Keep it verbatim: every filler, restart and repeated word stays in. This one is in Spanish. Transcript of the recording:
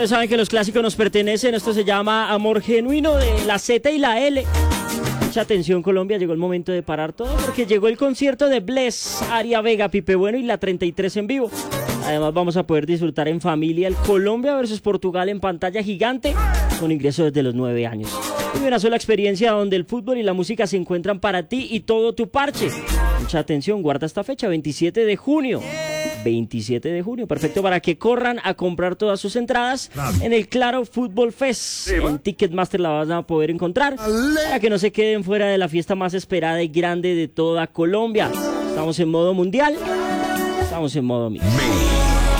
Ustedes saben que los clásicos nos pertenecen. Esto se llama Amor Genuino de la Z y la L. Mucha atención, Colombia, llegó el momento de parar todo porque llegó el concierto de Bless, Aria Vega, Pipe Bueno y la treinta y tres en vivo. Además vamos a poder disfrutar en familia el Colombia versus Portugal en pantalla gigante con ingreso desde los nueve años. Vive una sola experiencia donde el fútbol y la música se encuentran para ti y todo tu parche. Mucha atención, guarda esta fecha, veintisiete de junio. veintisiete de junio, perfecto para que corran a comprar todas sus entradas en el Claro Fútbol Fest. En Ticketmaster la van a poder encontrar para que no se queden fuera de la fiesta más esperada y grande de toda Colombia. Estamos en modo mundial, estamos en modo mix.